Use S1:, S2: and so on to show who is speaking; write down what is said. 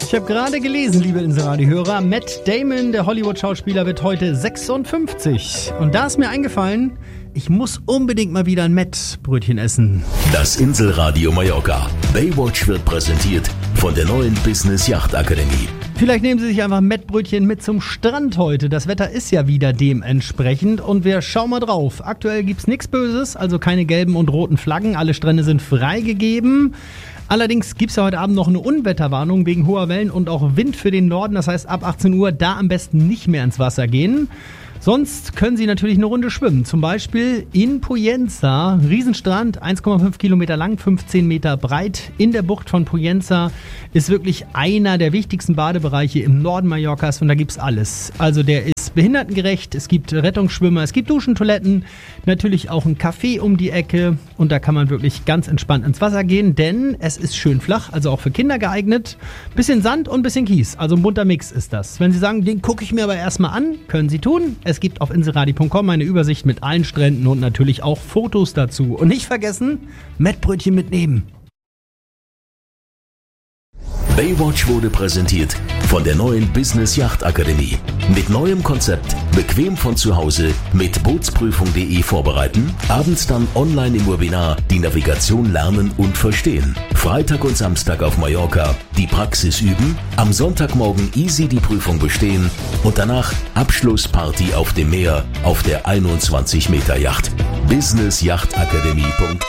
S1: Ich habe gerade gelesen, liebe Inselradio-Hörer, Matt Damon, der Hollywood-Schauspieler, wird heute 56. Und da ist mir eingefallen, ich muss unbedingt mal wieder ein Mettbrötchen essen.
S2: Das Inselradio Mallorca. Baywatch wird präsentiert von der neuen Business Yacht Akademie.
S1: Vielleicht nehmen Sie sich einfach ein Mettbrötchen mit zum Strand heute. Das Wetter ist ja wieder dementsprechend und wir schauen mal drauf. Aktuell gibt's nichts Böses, also keine gelben und roten Flaggen. Alle Strände sind freigegeben. Allerdings gibt's ja heute Abend noch eine Unwetterwarnung wegen hoher Wellen und auch Wind für den Norden. Das heißt, ab 18 Uhr da am besten nicht mehr ins Wasser gehen. Sonst können Sie natürlich eine Runde schwimmen. Zum Beispiel in Poyenza. Riesenstrand, 1,5 Kilometer lang, 15 Meter breit. In der Bucht von Poyenza ist wirklich einer der wichtigsten Badebereiche im Norden Mallorcas und da gibt's alles. Also der ist behindertengerecht, es gibt Rettungsschwimmer, es gibt Duschen, Toiletten, natürlich auch ein Café um die Ecke und da kann man wirklich ganz entspannt ins Wasser gehen, denn es ist schön flach, also auch für Kinder geeignet. Bisschen Sand und bisschen Kies, also ein bunter Mix ist das. Wenn Sie sagen, den gucke ich mir aber erstmal an, können Sie tun. Es gibt auf inselradio.com eine Übersicht mit allen Stränden und natürlich auch Fotos dazu. Und nicht vergessen, Mettbrötchen mitnehmen.
S2: Baywatch wurde präsentiert von der neuen Business Yacht Akademie. Mit neuem Konzept, bequem von zu Hause, mit Bootsprüfung.de vorbereiten, abends dann online im Webinar die Navigation lernen und verstehen. Freitag und Samstag auf Mallorca die Praxis üben, am Sonntagmorgen easy die Prüfung bestehen und danach Abschlussparty auf dem Meer auf der 21 Meter Yacht. businessyachtakademie.com